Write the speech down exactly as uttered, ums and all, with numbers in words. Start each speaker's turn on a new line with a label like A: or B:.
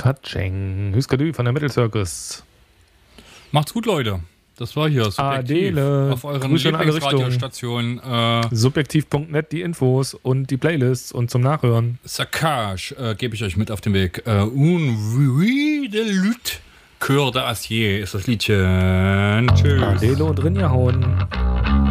A: Katscheng. Hüskadü von der Metal Circus.
B: Macht's gut, Leute. Das war hier Subjektiv
A: Adele.
B: auf euren
A: Grüße in alle
B: Lieblingsradiostationen. Äh,
A: Subjektiv Punkt net, die Infos und die Playlists und zum Nachhören.
B: Saccage äh, gebe ich euch mit auf den Weg. Äh, Un Vui de Lutte, Coeur d'Acier ist das Liedchen. Tschüss.
A: Adele und Rinja hauen.